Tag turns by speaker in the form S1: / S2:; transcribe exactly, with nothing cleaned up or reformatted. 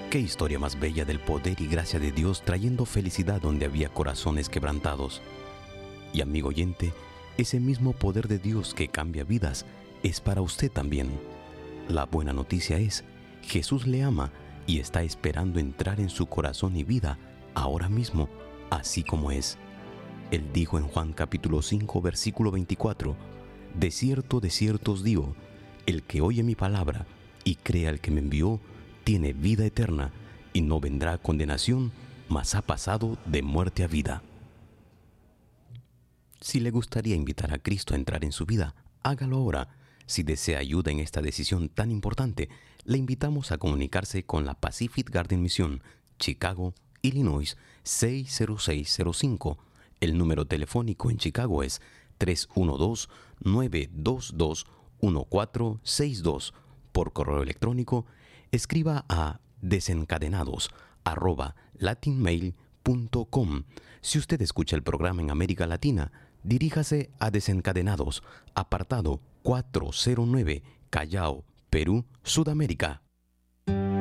S1: Qué historia más bella del poder y gracia de Dios trayendo felicidad donde había corazones quebrantados. Y amigo oyente, ese mismo poder de Dios que cambia vidas es para usted también. La buena noticia es, Jesús le ama y está esperando entrar en su corazón y vida ahora mismo, así como es. Él dijo en Juan capítulo cinco, versículo veinticuatro, «De cierto, de cierto os digo, el que oye mi palabra y cree al que me envió, tiene vida eterna y no vendrá a condenación, mas ha pasado de muerte a vida». Si le gustaría invitar a Cristo a entrar en su vida, hágalo ahora. Si desea ayuda en esta decisión tan importante, le invitamos a comunicarse con la Pacific Garden Mission, Chicago, Illinois seis cero seis cero cinco. El número telefónico en Chicago es tres uno dos, nueve dos dos, uno cuatro seis dos. Por correo electrónico, escriba a desencadenados arroba latinmail punto com. Si usted escucha el programa en América Latina, diríjase a Desencadenados, apartado cuatrocientos nueve, Callao, Perú, Sudamérica.